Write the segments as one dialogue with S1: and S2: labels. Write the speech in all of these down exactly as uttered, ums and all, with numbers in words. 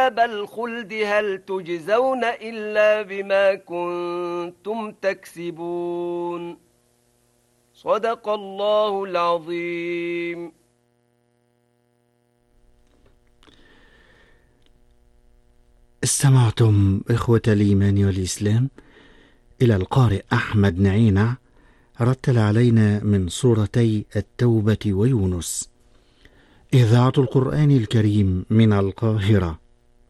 S1: أصحاب الخلد هل تجزون إلا بما كنتم تكسبون صدق الله العظيم.
S2: استمعتم إخوة الإيمان والإسلام إلى القارئ أحمد نعينع رتل علينا من سورتي التوبة ويونس. إذاعة القرآن الكريم من القاهرة.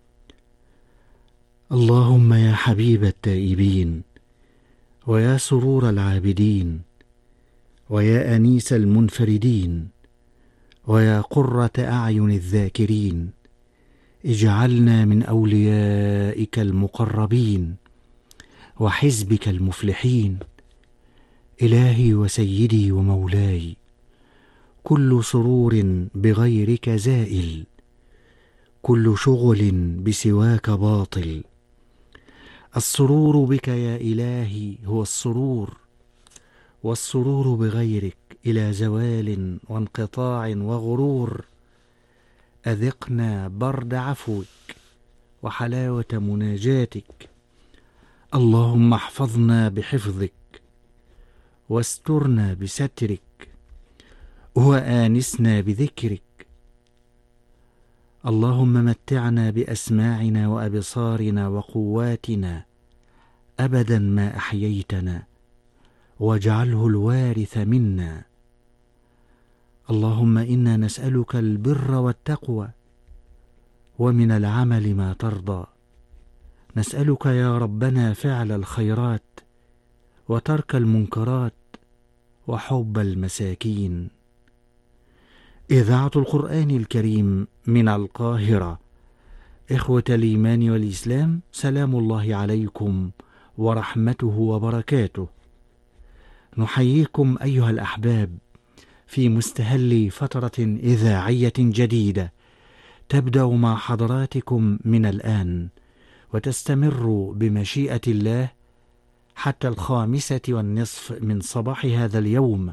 S2: اللهم يا حبيب التائبين، ويا سرور العابدين، ويا أنيس المنفردين، ويا قرة أعين الذاكرين، اجعلنا من أوليائك المقربين وحزبك المفلحين. إلهي وسيدي ومولاي، كل سرور بغيرك زائل، كل شغل بسواك باطل. السرور بك يا إلهي هو السرور، والسرور بغيرك إلى زوال وانقطاع وغرور. أذقنا برد عفوك وحلاوة مناجاتك. اللهم احفظنا بحفظك واسترنا بسترك وآنسنا بذكرك. اللهم متعنا بأسماعنا وأبصارنا وقواتنا أبدا ما أحييتنا، واجعله الوارث منا. اللهم إنا نسألك البر والتقوى ومن العمل ما ترضى. نسألك يا ربنا فعل الخيرات وترك المنكرات وحب المساكين. إذاعة القرآن الكريم من القاهرة. إخوة الإيمان والإسلام، سلام الله عليكم ورحمته وبركاته. نحييكم أيها الأحباب في مستهل فترة إذاعية جديدة تبدأ مع حضراتكم من الآن، وتستمر بمشيئة الله حتى الخامسة والنصف من صباح هذا اليوم.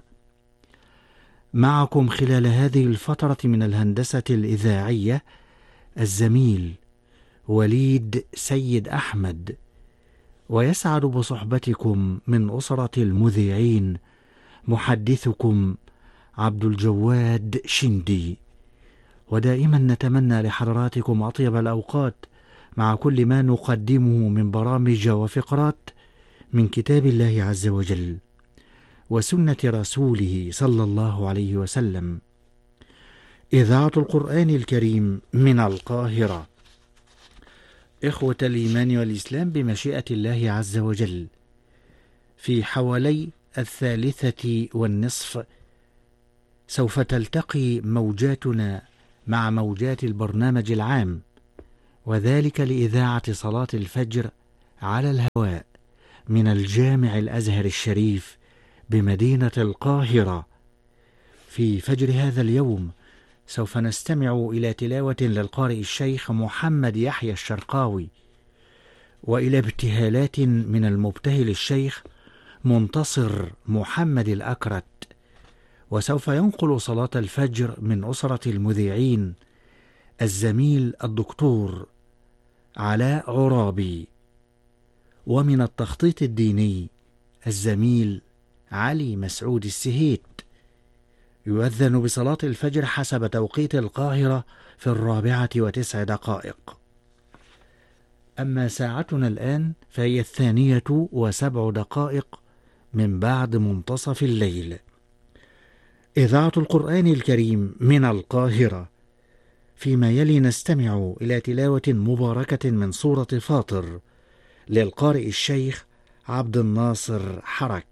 S2: معكم خلال هذه الفترة من الهندسة الإذاعية الزميل وليد سيد أحمد، ويسعد بصحبتكم من أسرة المذيعين محدثكم عبد الجواد شندي. ودائما نتمنى لحضراتكم أطيب الأوقات مع كل ما نقدمه من برامج وفقرات من كتاب الله عز وجل وسنة رسوله صلى الله عليه وسلم. إذاعة القرآن الكريم من القاهرة. إخوة الإيمان والإسلام، بمشيئة الله عز وجل في حوالي الثالثة والنصف سوف تلتقي موجاتنا مع موجات البرنامج العام، وذلك لإذاعة صلاة الفجر على الهواء من الجامع الأزهر الشريف بمدينة القاهرة. في فجر هذا اليوم سوف نستمع إلى تلاوة للقارئ الشيخ محمد يحيى الشرقاوي، وإلى ابتهالات من المبتهل الشيخ منتصر محمد الأكرت. وسوف ينقل صلاة الفجر من أسرة المذيعين الزميل الدكتور علاء عرابي، ومن التخطيط الديني الزميل علي مسعود السهيت. يؤذن بصلاة الفجر حسب توقيت القاهرة في الرابعة وتسع دقائق. أما ساعتنا الآن فهي الثانية وسبع دقائق من بعد منتصف الليل. إذاعة القرآن الكريم من القاهرة. فيما يلي نستمع إلى تلاوة مباركة من سورة فاطر للقارئ الشيخ عبد الناصر حرك.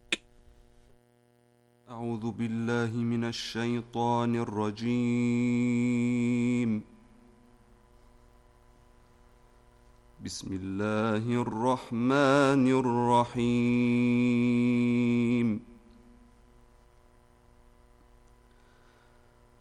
S3: أعوذ بالله من الشيطان الرجيم. بسم الله الرحمن الرحيم.